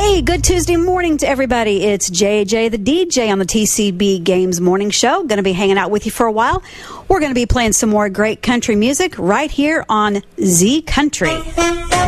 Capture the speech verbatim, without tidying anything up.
Hey, good Tuesday morning to everybody. It's J J, the D J on the T C B Games Morning Show. Going to be hanging out with you for a while. We're going to be playing some more great country music right here on Z Country.